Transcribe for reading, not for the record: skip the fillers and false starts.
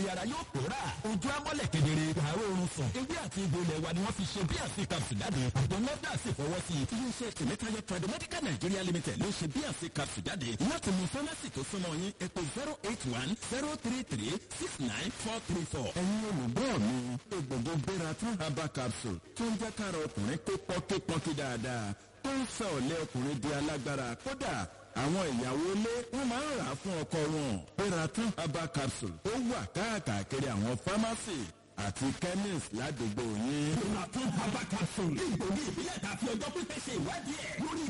ara yóò pòórà ojú amọ́lẹ̀ kedere àárọ̀ oorun sùn ewé àti egbò ilẹ̀ wa ni wọ́n fi ṣe BNC capsule jáde àjọ nọ́dà sì fọwọ́ sí iléeṣẹ́ tèmítáyọ̀ Tradimedical Nigeria Limited ló ṣe BNC capsule jáde láti mú fámásì tó súnmọ́ yín ẹ pè 081-033-69434. ẹ̀yin olùgbọ́ mi egbògbò Beratan herbal capsule tó ń jẹ́ kára ọkùnrin kó pọ́nkípọ́nkí dáadáa tó ń sọ ọ̀lẹ́ ọkùnrin di alágbára kódà àwọn ìyàwó ilé wọn máa ń rà á fún ọkọ wọn. Beratan herbal capsule ó wà káàkiri àwọn fámásì àti chemist ládùúgbò yín. Beratan herbal capsule. ìgbòho ìbílẹ̀ tàbí ọjọ́ pípẹ́ ṣe ìwádìí ẹ̀ lórí